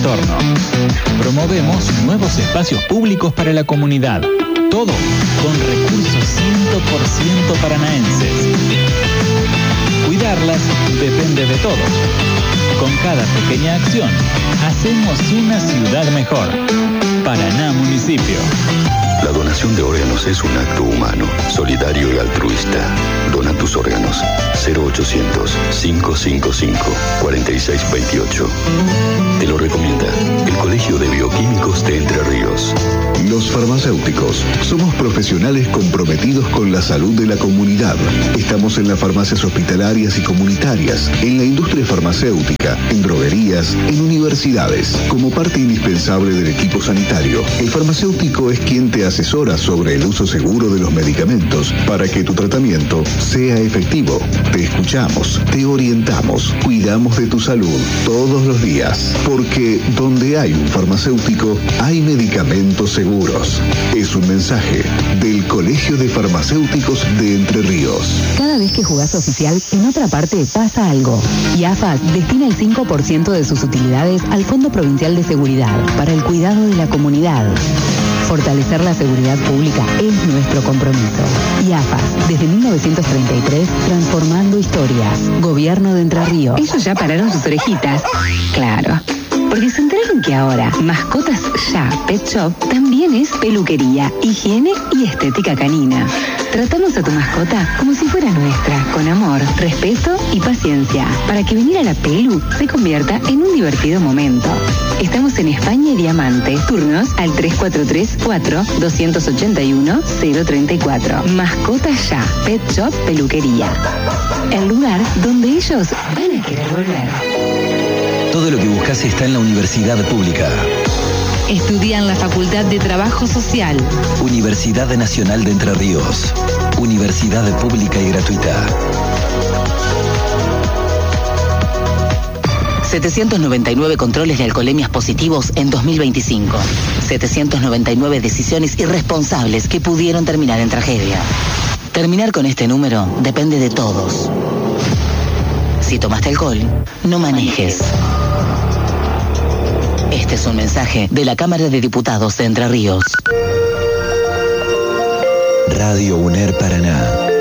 entorno. Promovemos nuevos espacios públicos para la comunidad. Todo con recursos 100% paranaenses. Cuidarlas depende de todos. Con cada pequeña acción, hacemos una ciudad mejor. Paraná Municipio. La donación de órganos es un acto humano, solidario y altruista. Dona tus órganos. 0800-555-4628. Te lo recomienda el Colegio de Bioquímicos de Entre Ríos. Los farmacéuticos somos profesionales comprometidos con la salud de la comunidad. Estamos en las farmacias hospitalarias y comunitarias, en la industria farmacéutica, en droguerías, en universidades. Como parte indispensable del equipo sanitario, el farmacéutico es quien te asesora sobre el uso seguro de los medicamentos para que tu tratamiento sea efectivo. Te escuchamos, te orientamos, cuidamos de tu salud todos los días, porque donde hay un farmacéutico, hay medicamentos seguros. Es un mensaje del Colegio de Farmacéuticos de Entre Ríos. Cada vez que jugás oficial, en otra parte pasa algo. Y AFAS destina el 5% de sus utilidades al Fondo Provincial de Seguridad para el cuidado de la comunidad. Fortalecer la seguridad pública es nuestro compromiso. Y AFAS, desde 1933, transformando historias. Gobierno de Entre Ríos. Ellos ya pararon sus orejitas. Claro. Porque se enteraron que ahora Mascotas Ya Pet Shop también es peluquería, higiene y estética canina. Tratamos a tu mascota como si fuera nuestra, con amor, respeto y paciencia, para que venir a la pelu se convierta en un divertido momento. Estamos en España y Diamante. Turnos al 3434-281-034. Mascotas Ya Pet Shop Peluquería. El lugar donde ellos van a querer volver. Todo lo que buscas está en la Universidad Pública. Estudia en la Facultad de Trabajo Social. Universidad Nacional de Entre Ríos. Universidad pública y gratuita. 799 controles de alcoholemias positivos en 2025. 799 decisiones irresponsables que pudieron terminar en tragedia. Terminar con este número depende de todos. Si tomaste alcohol, no manejes. Este es un mensaje de la Cámara de Diputados de Entre Ríos. Radio UNER Paraná.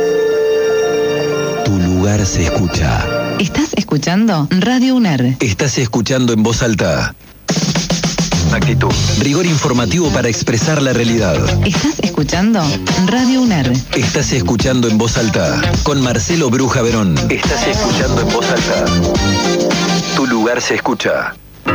Tu lugar se escucha. ¿Estás escuchando? Radio UNER. Estás escuchando en voz alta. Actitud. Rigor informativo para expresar la realidad. ¿Estás escuchando? Radio UNER. Estás escuchando en voz alta. Con Marcelo Bruja Verón. Estás escuchando en voz alta. Tu lugar se escucha.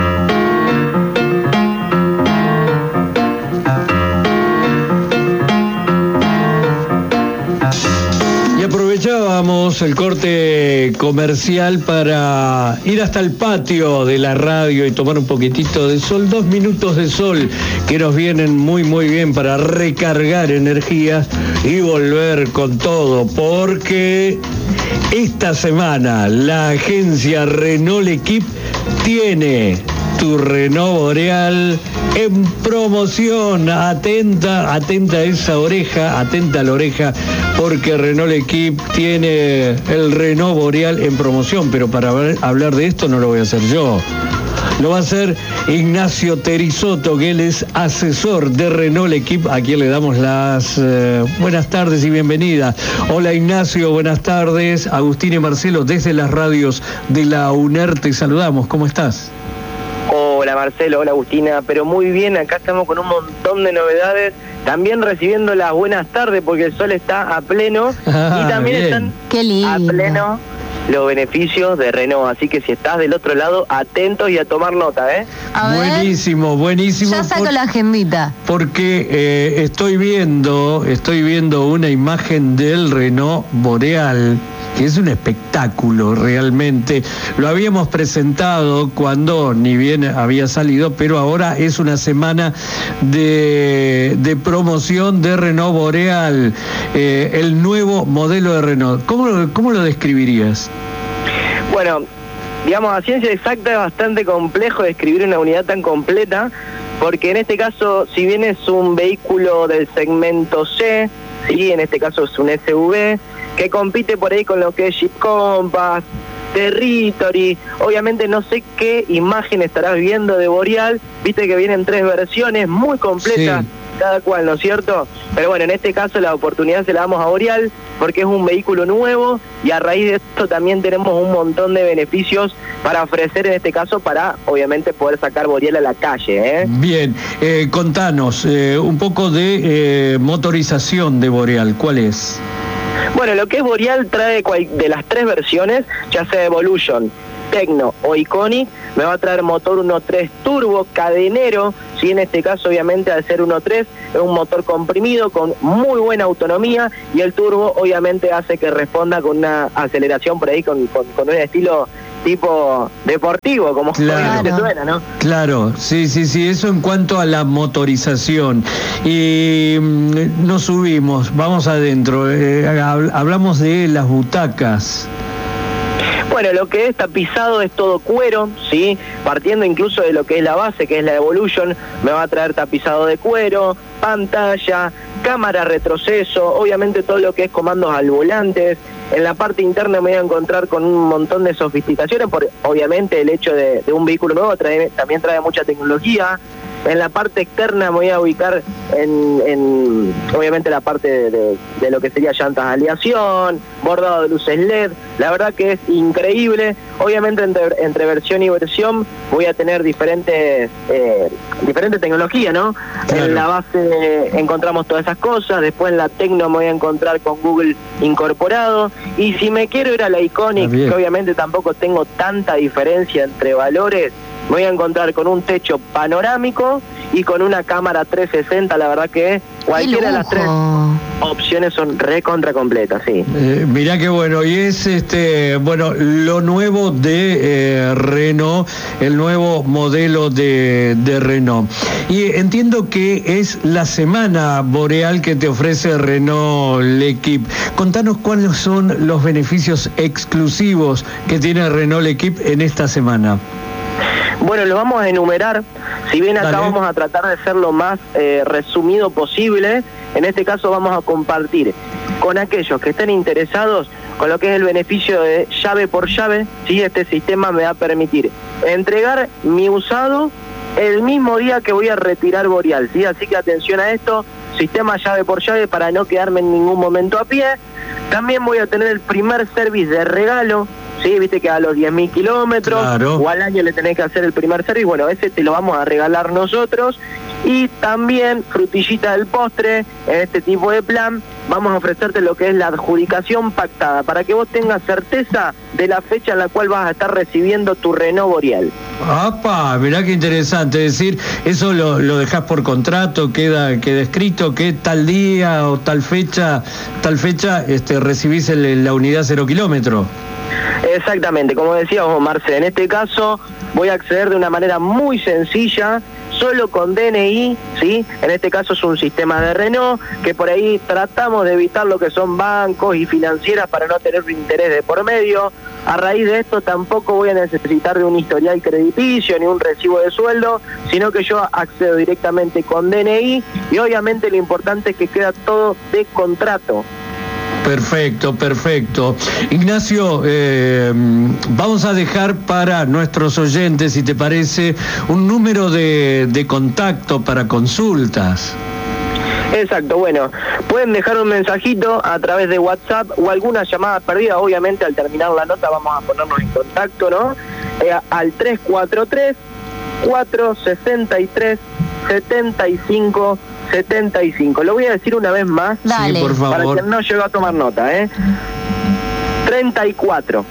Aprovechábamos el corte comercial para ir hasta el patio de la radio y tomar un poquitito de sol, 2 minutos de sol que nos vienen muy bien para recargar energías y volver con todo, porque esta semana la agencia Renault Equip tiene tu Renault Boreal en promoción. Atenta esa oreja, atenta a la oreja, porque Renault Equip tiene el Renault Boreal en promoción, pero para hablar de esto no lo voy a hacer yo. Lo va a hacer Ignacio Terizotto, que él es asesor de Renault Equip, a quien le damos las buenas tardes y bienvenida. Hola Ignacio, buenas tardes. Agustín y Marcelo, desde las radios de la UNER te saludamos. ¿Cómo estás? Hola Marcelo, hola Agustina, pero muy bien, acá estamos con un montón de novedades, también recibiendo las buenas tardes porque el sol está a pleno y también están a pleno los beneficios de Renault, así que si estás del otro lado, atentos y a tomar nota, ¿eh? Buenísimo. Ya saco la agendita. Porque estoy viendo una imagen del Renault Boreal, que es un espectáculo realmente. Lo habíamos presentado cuando ni bien había salido, pero ahora es una semana de promoción de Renault Boreal, el nuevo modelo de Renault. ¿Cómo lo describirías? Bueno, digamos, a ciencia exacta es bastante complejo describir una unidad tan completa, porque en este caso, si bien es un vehículo del segmento C, ¿sí? En este caso es un SUV, que compite por ahí con lo que es Jeep Compass, Territory, obviamente no sé qué imagen estarás viendo de Boreal, viste que vienen 3 versiones muy completas, cada cual, ¿no es cierto? Pero bueno, en este caso la oportunidad se la damos a Boreal porque es un vehículo nuevo y a raíz de esto también tenemos un montón de beneficios para ofrecer, en este caso para obviamente poder sacar Boreal a la calle, ¿eh? Bien, contanos un poco de motorización de Boreal, ¿cuál es? Bueno, lo que es Boreal trae de las 3 versiones, ya sea Evolution, Tecno o Iconic, me va a traer motor 1.3 turbo, cadenero, en este caso obviamente al ser 1.3 es un motor comprimido con muy buena autonomía y el turbo obviamente hace que responda con una aceleración por ahí, con un estilo tipo deportivo, como obviamente suena, ¿no? Claro, sí, eso en cuanto a la motorización. Y nos subimos, vamos adentro, hablamos de las butacas. Bueno, lo que es tapizado es todo cuero, ¿sí? Partiendo incluso de lo que es la base, que es la Evolution, me va a traer tapizado de cuero, pantalla, cámara retroceso, obviamente todo lo que es comandos al volante. En la parte interna me voy a encontrar con un montón de sofisticaciones, por obviamente el hecho de un vehículo nuevo también trae mucha tecnología. En la parte externa me voy a ubicar en obviamente la parte de lo que sería llantas de aleación, bordado de luces LED, la verdad que es increíble. Obviamente entre versión y versión voy a tener diferentes tecnologías, ¿no? Claro. En la base encontramos todas esas cosas, después en la Tecno me voy a encontrar con Google incorporado, y si me quiero ir a la Iconic, que obviamente tampoco tengo tanta diferencia entre valores, me voy a encontrar con un techo panorámico y con una cámara 360, la verdad que cualquiera de las 3 opciones son recontra completas, sí. Mirá qué bueno, y es bueno, lo nuevo de Renault, el nuevo modelo de Renault. Y entiendo que es la semana Boreal que te ofrece Renault L'Equipe. Contanos cuáles son los beneficios exclusivos que tiene Renault L'Equipe en esta semana. Bueno, lo vamos a enumerar, si bien acá vamos a tratar de ser lo más resumido posible. En este caso vamos a compartir con aquellos que estén interesados con lo que es el beneficio de llave por llave, ¿sí? Este sistema me va a permitir entregar mi usado el mismo día que voy a retirar Boreal, ¿sí? Así que atención a esto, sistema llave por llave para no quedarme en ningún momento a pie. También voy a tener el primer service de regalo, sí, viste que a los 10.000 kilómetros o al año le tenés que hacer el primer service, bueno, ese te lo vamos a regalar nosotros. Y también, frutillita del postre, en este tipo de plan, vamos a ofrecerte lo que es la adjudicación pactada, para que vos tengas certeza de la fecha en la cual vas a estar recibiendo tu Renault Boreal. ¡Apa! Mirá qué interesante, es decir, eso lo dejás por contrato, queda escrito que tal día o tal fecha recibís la unidad 0 kilómetro. Exactamente, como decíamos, Marce, en este caso voy a acceder de una manera muy sencilla, solo con DNI, ¿sí? En este caso es un sistema de Renault, que por ahí tratamos de evitar lo que son bancos y financieras para no tener interés de por medio. A raíz de esto tampoco voy a necesitar de un historial crediticio ni un recibo de sueldo, sino que yo accedo directamente con DNI y obviamente lo importante es que queda todo de contrato. Perfecto. Ignacio, vamos a dejar para nuestros oyentes, si te parece, un número de contacto para consultas. Exacto, bueno, pueden dejar un mensajito a través de WhatsApp o alguna llamada perdida, obviamente al terminar la nota vamos a ponernos en contacto, ¿no? Al 343-463-75-75. Lo voy a decir una vez más. Dale. Sí, por favor. Para quien no llegó a tomar nota, 34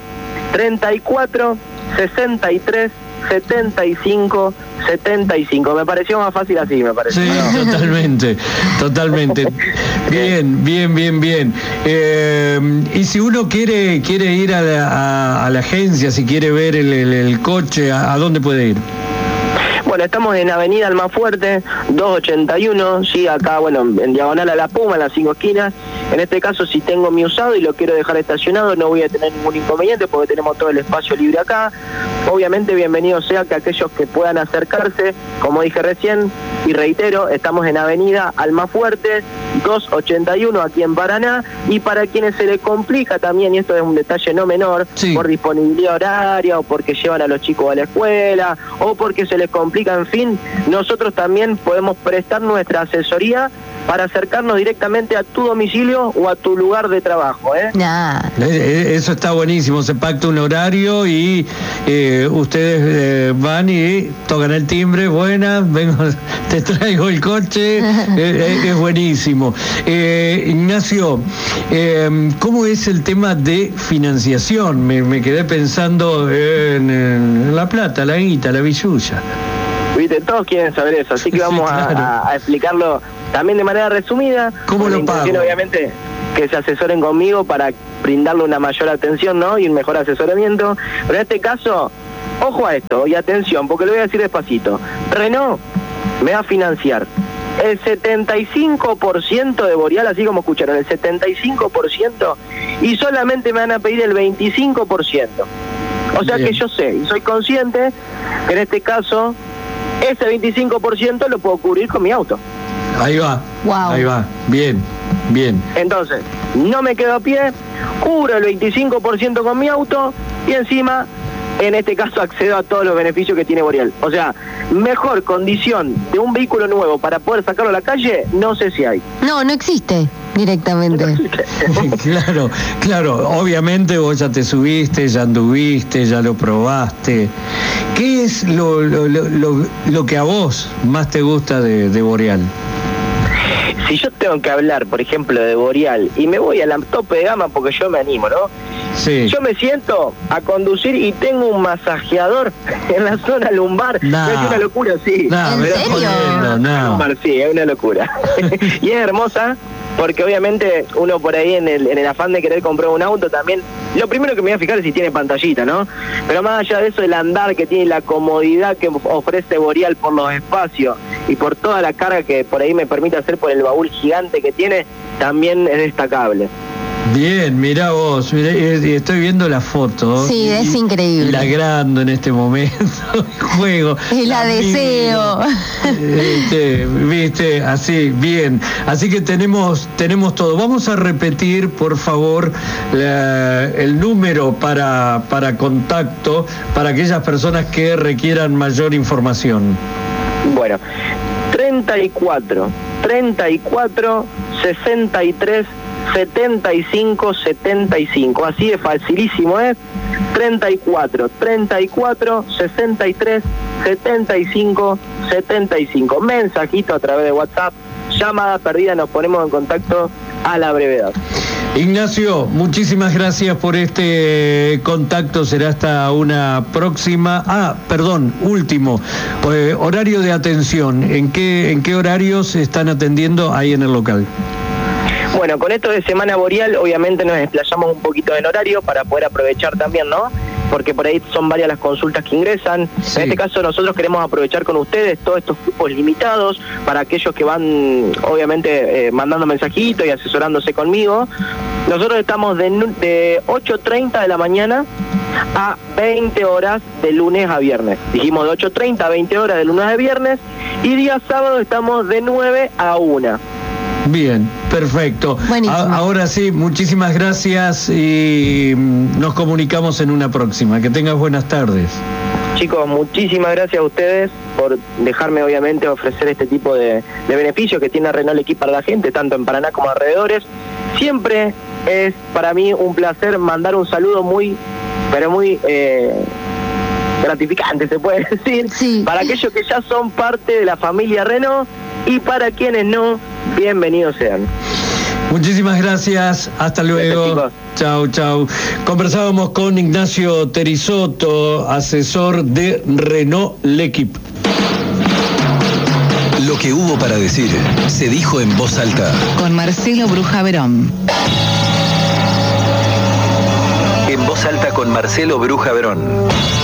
63 75 75. Me pareció más fácil así, me pareció. Sí, totalmente. Bien. Y si uno quiere ir a la agencia, si quiere ver el coche, ¿a dónde puede ir? Bueno, estamos en Avenida Almafuerte, 281, sí, acá, bueno, en diagonal a la Puma, en las 5 esquinas. En este caso, si tengo mi usado y lo quiero dejar estacionado, no voy a tener ningún inconveniente porque tenemos todo el espacio libre acá. Obviamente, bienvenido sea que aquellos que puedan acercarse, como dije recién, y reitero, estamos en Avenida Almafuerte, 281, aquí en Paraná, y para quienes se les complica también, y esto es un detalle no menor, sí, por disponibilidad horaria, o porque llevan a los chicos a la escuela, o porque se les complica, en fin, nosotros también podemos prestar nuestra asesoría para acercarnos directamente a tu domicilio o a tu lugar de trabajo, Eso está buenísimo, se pacta un horario y ustedes van y tocan el timbre, buenas, vengo, te traigo el coche, es buenísimo. Ignacio, ¿cómo es el tema de financiación? Me quedé pensando en la plata, la guita, la billulla. Viste, todos quieren saber eso, así que vamos a explicarlo también de manera resumida. ¿Cómo lo pago? Obviamente que se asesoren conmigo para brindarle una mayor atención, ¿no? Y un mejor asesoramiento. Pero en este caso, ojo a esto y atención, porque lo voy a decir despacito. Renault me va a financiar el 75% de Boreal, así como escucharon, el 75%, y solamente me van a pedir el 25%. O sea, bien, que yo sé y soy consciente que en este caso ese 25% lo puedo cubrir con mi auto. Ahí va, wow, ahí va, bien, bien. Entonces, no me quedo a pie, cubro el 25% con mi auto y encima, en este caso, accedo a todos los beneficios que tiene Boreal. O sea, mejor condición de un vehículo nuevo para poder sacarlo a la calle, no sé si hay. No existe directamente. Claro, obviamente vos ya te subiste, ya anduviste, ya lo probaste. ¿Qué es lo que a vos más te gusta de Boreal? Si yo tengo que hablar, por ejemplo, de Boreal y me voy a la tope de gama porque yo me animo, ¿no? Sí. Yo me siento a conducir y tengo un masajeador en la zona lumbar. Es una locura, sí. ¿En serio? Lumbar, sí, es una locura. Y es hermosa porque obviamente uno por ahí en el afán de querer comprar un auto también, lo primero que me voy a fijar es si tiene pantallita, ¿no? Pero más allá de eso, el andar que tiene, la comodidad que ofrece Boreal por los espacios y por toda la carga que por ahí me permite hacer por el baúl gigante que tiene, también es destacable. Bien, mirá vos, estoy viendo la foto. Sí, es increíble. La agrando en este momento, juego. La deseo. Viste, así, bien. Así que tenemos todo. Vamos a repetir, por favor, el número para contacto para aquellas personas que requieran mayor información. Bueno, 34 63 75, así es facilísimo, ¿eh? 34 63 75 mensajito a través de WhatsApp, llamada perdida, nos ponemos en contacto a la brevedad. Ignacio, muchísimas gracias por este contacto, será hasta una próxima. Último, horario de atención, ¿en qué horarios están atendiendo ahí en el local? Bueno, con esto de Semana Boreal, obviamente nos desplayamos un poquito en horario para poder aprovechar también, ¿no? Porque por ahí son varias las consultas que ingresan. Sí. En este caso nosotros queremos aprovechar con ustedes todos estos cupos limitados para aquellos que van, obviamente, mandando mensajitos y asesorándose conmigo. Nosotros estamos de 8:30 de la mañana a 20 horas de lunes a viernes. Dijimos de 8:30 a 20 horas de lunes a viernes, y día sábado estamos de 9 a 1. Bien, perfecto. Ahora sí, muchísimas gracias y nos comunicamos en una próxima. Que tengas buenas tardes. Chicos, muchísimas gracias a ustedes por dejarme obviamente ofrecer este tipo de beneficios que tiene Renault Equip para la gente, tanto en Paraná como alrededores. Siempre es para mí un placer mandar un saludo muy gratificante, se puede decir, sí, para aquellos que ya son parte de la familia Renault, y para quienes no, bienvenidos sean. Muchísimas gracias, hasta luego. Chau. Conversábamos con Ignacio Terizotto, asesor de Renault L'Equip. Lo que hubo para decir se dijo en voz alta. Con Marcelo Bruja Verón. En voz alta con Marcelo Bruja Verón.